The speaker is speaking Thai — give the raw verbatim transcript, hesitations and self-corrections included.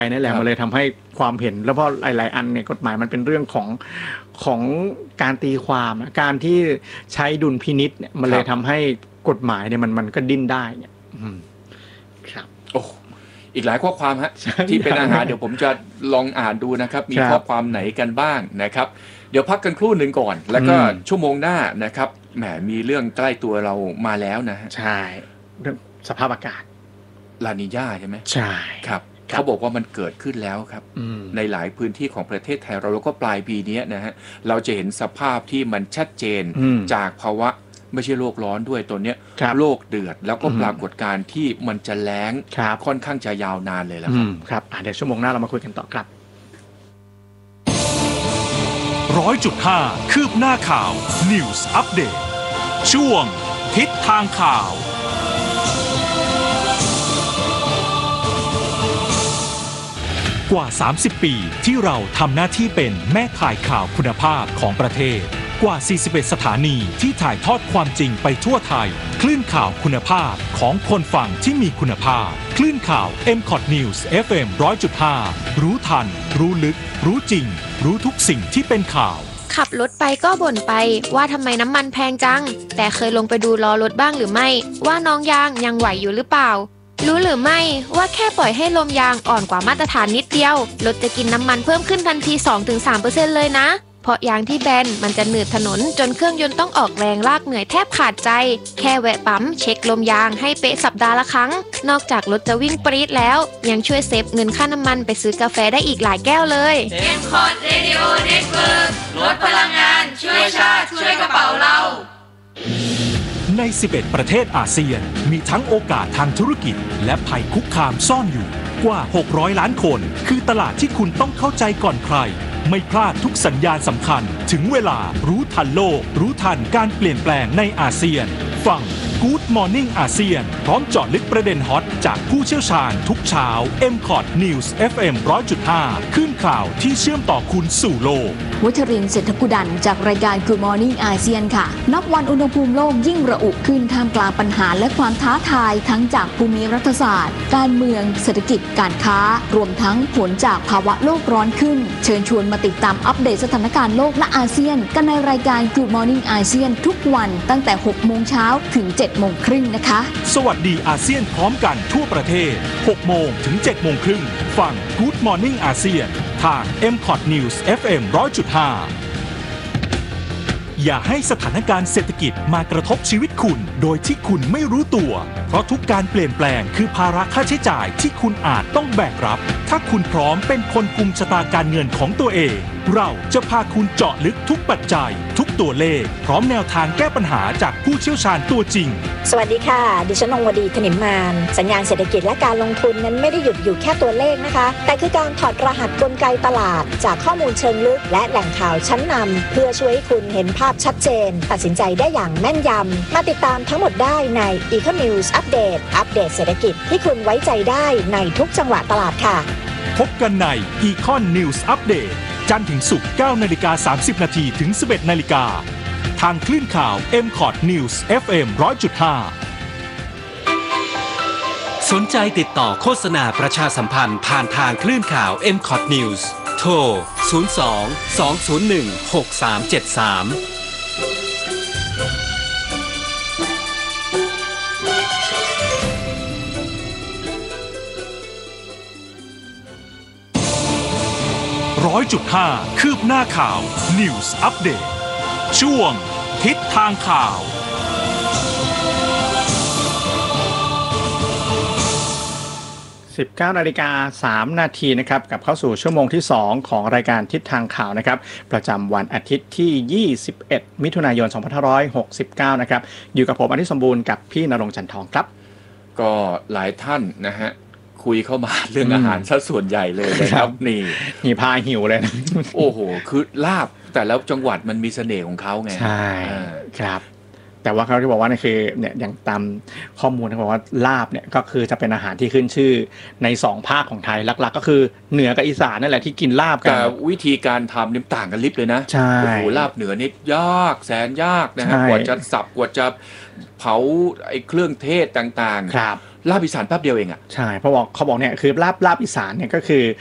นั่นแหละมันเลยทำให้ความเห็นแล้วเพราะหลายๆอันเนี่ยกฎหมายมันเป็นเรื่องของของการตีความการที่ใช้ดุลพินิจเนี่ยมันเลยทำให้กฎหมายเนี่ยมันมันก็ดิ้นได้เนี่ยครับโอ้อีกหลายข้อความฮะที่เป็นอาหารเดี๋ยวผมจะลองอ่านดูนะครับมีข้อความไหนกันบ้างนะครับเดี๋ยวพักกันครู่หนึ่งก่อนแล้วก็ชั่วโมงหน้านะครับแหมมีเรื่องใกล้ตัวเรามาแล้วนะฮะใช่เรื่องสภาพอากาศลานีญาใช่ไหมใช่ครับเขาบอกว่ามันเกิดขึ้นแล้วครับในหลายพื้นที่ของประเทศไทยเราแล้วก็ปลายปีนี้นะฮะเราจะเห็นสภาพที่มันชัดเจนจากภาวะไม่ใช่โลกร้อนด้วยตัวเนี้ยโลกเดือดแล้วก็ปรากฏการณ์ที่มันจะแล้งค่อนข้างจะยาวนานเลยแล้วครับครับเดี๋ยวชั่วโมงหน้าเรามาคุยกันต่อครับร้อยจุดห้าคืบหน้าข่าว News Update ช่วงทิศทางข่าวกว่าสามสิบปีที่เราทำหน้าที่เป็นแม่ข่ายข่าวคุณภาพของประเทศกว่าสี่สิบเอ็ดสถานีที่ถ่ายทอดความจริงไปทั่วไทยคลื่นข่าวคุณภาพของคนฟังที่มีคุณภาพคลื่นข่าว เอ็ม คอท News เอฟ เอ็ม หนึ่งร้อยจุดห้า รู้ทันรู้ลึกรู้จริงรู้ทุกสิ่งที่เป็นข่าวขับรถไปก็บ่นไปว่าทำไมน้ำมันแพงจังแต่เคยลงไปดูล้อรถบ้างหรือไม่ว่าน้องยางยังไหวอยู่หรือเปล่ารู้หรือไม่ว่าแค่ปล่อยให้ลมยางอ่อนกว่ามาตรฐานนิดเดียวรถจะกินน้ำมันเพิ่มขึ้นทันที สองถึงสามเปอร์เซ็นต์ เลยนะเพราะยางที่แบนมันจะหนืดถนนจนเครื่องยนต์ต้องออกแรงลากเหนื่อยแทบขาดใจแค่แวะปั๊มเช็คลมยางให้เป๊ะสัปดาห์ละครั้งนอกจากรถจะวิ่งปรี๊ดแล้วยังช่วยเซฟเงินค่าน้ำมันไปซื้อกาแฟได้อีกหลายแก้วเลยเอ็ม คอท Radio Network ลดพลังงานช่วยชาติช่วยกระเป๋าเราในสิบเอ็ดประเทศอาเซียนมีทั้งโอกาสทางธุรกิจและภัยคุกคามซ่อนอยู่กว่าหกร้อยล้านคนคือตลาดที่คุณต้องเข้าใจก่อนใครไม่พลาดทุกสัญญาณสำคัญถึงเวลารู้ทันโลกรู้ทันการเปลี่ยนแปลงในอาเซียนฟัง Good Morning อาเซียนพร้อมเจาะลึกประเด็นฮอตจากผู้เชี่ยวชาญทุกเช้า เอ็ม คอท News เอฟ เอ็ม หนึ่งร้อยจุดห้า ขึ้นข่าวที่เชื่อมต่อคุณสู่โลกวัชรินทร์ เศรษฐกุดันจากรายการ Good Morning อาเซียนค่ะนับวันอุณหภูมิโลกยิ่งระอุขึ้นท่ามกลางปัญหาและความท้าทายทั้งจากภูมิรัฐศาสตร์การเมืองเศรษฐกิจการค้ารวมทั้งผลจากภาวะโลกร้อนขึ้นเชิญชวนมาติดตามอัปเดตสถานการณ์โลกและอาเซียนกันในรายการ Good Morning อาเซียนทุกวันตั้งแต่ หกโมงเช้าถึง เจ็ดโมงครึ่งนะคะสวัสดีอาเซียนพร้อมกันทั่วประเทศ หกโมงถึง เจ็ดโมงครึ่งฟัง Good Morning อาเซียนทาง เอ็ม คอท News เอฟ เอ็ม หนึ่งร้อยจุดห้า อย่าให้สถานการณ์เศรษฐกิจมากระทบชีวิตคุณโดยที่คุณไม่รู้ตัวเพราะทุกการเปลี่ยนแปลงคือภาระค่าใช้จ่ายที่คุณอาจต้องแบกรับถ้าคุณพร้อมเป็นคนกุมชะตาการเงินของตัวเองเราจะพาคุณเจาะลึกทุกปัจจัยทุกตัวเลขพร้อมแนวทางแก้ปัญหาจากผู้เชี่ยวชาญตัวจริงสวัสดีค่ะดิฉันองวดีขนิมมานสัญญาณเศรษฐกิจและการลงทุนนั้นไม่ได้หยุดอยู่แค่ตัวเลขนะคะแต่คือการถอดรหัสกลไกตลาดจากข้อมูลเชิงลึกและแหล่งข่าวชั้นนำเพื่อช่วยให้คุณเห็นภาพชัดเจนตัดสินใจได้อย่างแม่นยำมาติดตามทั้งหมดได้ใน Econ News Update อัปเดตเศรษฐกิจที่คุณไว้ใจได้ในทุกจังหวะตลาดค่ะพบกันใน Econ News Update จันทร์ถึงศุกร์ เก้านาฬิกาสามสิบนาทีถึง สิบเอ็ดนาฬิกาทางคลื่นข่าว เอ็ม คอท News เอฟ เอ็ม หนึ่งร้อยจุดห้าสนใจติดต่อโฆษณาประชาสัมพันธ์ผ่านทางคลื่นข่าว เอ็ม คอท News โทร ศูนย์ สอง สอง ศูนย์ หนึ่ง หก สาม เจ็ด สามร้อยจุดห้าคืบหน้าข่าว News Update ช่วงทิศทางข่าวสิบเก้านาฬิกาสามนาทีนะครับกลับเข้าสู่ชั่วโมงที่สองของรายการทิศทางข่าวนะครับประจำวันอาทิตย์ที่ยี่สิบเอ็ดมิถุนายนสองพันห้าร้อยหกสิบเก้านะครับอยู่กับผมอนิสมบูรณ์กับพี่ณรงค์จันทองครับก็หลายท่านนะฮะคุยเข้ามาเรื่องอาหารซะส่วนใหญ่เลยนะครับนี่มีพาหิวเลยนะโอ้โหคือลาบแต่แล้วจังหวัดมันมีเสน่ห์ของเขาไงใช่ครับแต่ว่าเขาที่บอกว่านี่คือเนี่ยอย่างตามข้อมูลเขาบอกว่าลาบเนี่ยก็คือจะเป็นอาหารที่ขึ้นชื่อในสองภาคของไทยหลักๆก็คือเหนือกับอีสานนั่นแหละที่กินลาบกันแต่วิธีการทำนี่ต่างกันลิบเลยนะโอ้โหลาบเหนือนี่ยากแสนยากนะฮะกว่าจะสับกว่าจะเผาไอ้เครื่องเทศต่างๆลาบอีสานแป๊บเดียวเองอ่ะใช่เพราะบอกเขาบอกเนี่ยคือลาบลาบอีสานเนี่ยก็คือ